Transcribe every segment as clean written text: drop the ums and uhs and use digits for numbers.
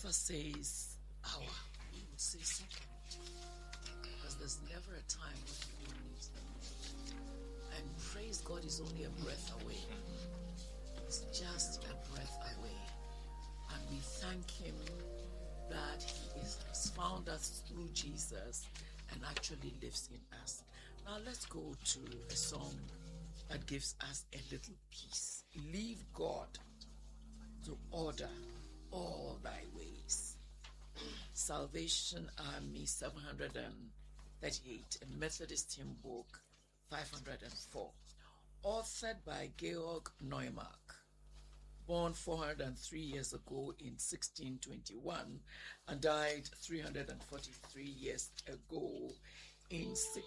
author says hour, we would say second. Because there's never a time when you don't need them. And praise God is only a breath away. It's just a breath away. And we thank Him that He has found us through Jesus and actually lives in us. Now let's go to a song that gives us a little peace. Leave God to order all thy ways. Salvation Army 738, a Methodist hymn book 504. Authored by Georg Neumark, born 403 years ago in 1621 and died 343 years ago in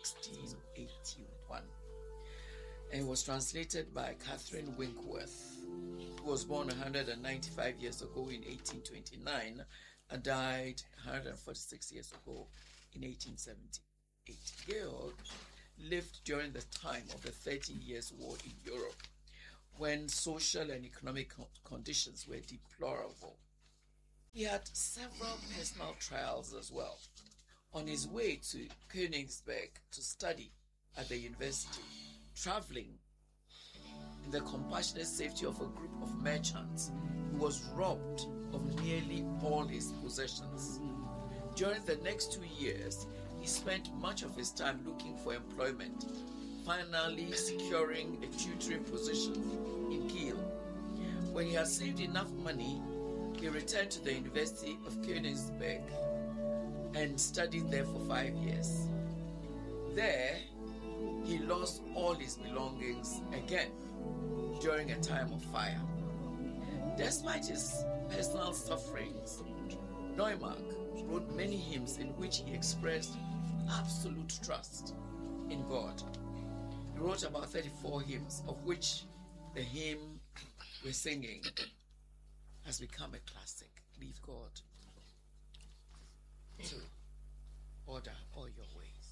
1681. And it was translated by Catherine Winkworth, who was born 195 years ago in 1829 and died 146 years ago in 1878. Georg lived during the time of the 30 Years' War in Europe, when social and economic conditions were deplorable. He had several personal trials as well. On his way to Königsberg to study at the university, traveling in the compassionate safety of a group of merchants, he was robbed of nearly all his possessions. During the next 2 years, he spent much of his time looking for employment, finally securing a tutoring position in Kiel. When he had saved enough money, he returned to the University of Königsberg and studied there for 5 years. There, he lost all his belongings again during a time of fire. Despite his personal sufferings, Neumark wrote many hymns in which he expressed absolute trust in God. He wrote about 34 hymns, of which the hymn we're singing has become a classic. Leave God to order all your ways.